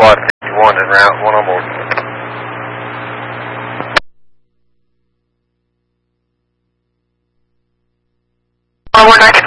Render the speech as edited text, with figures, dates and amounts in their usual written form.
Squad 51 en route, 1 on board. We're 94